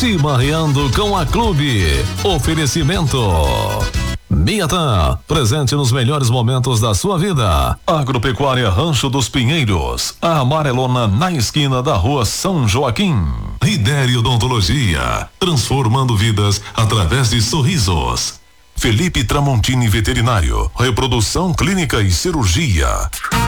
Chimarreando com a Clube. Oferecimento Miatan, presente nos melhores momentos da sua vida. Agropecuária Rancho dos Pinheiros, a amarelona na esquina da rua São Joaquim. Lidere Odontologia, transformando vidas através de sorrisos. Felipe Tramontini Veterinário, reprodução clínica e cirurgia.